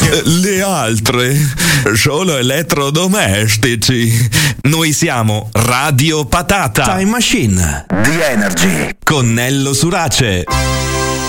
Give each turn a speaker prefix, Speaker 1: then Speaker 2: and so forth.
Speaker 1: Le altre, solo elettrodomestici. Noi siamo Radio Patata.
Speaker 2: Time Machine.
Speaker 3: The Energy.
Speaker 1: Con Nello Surace.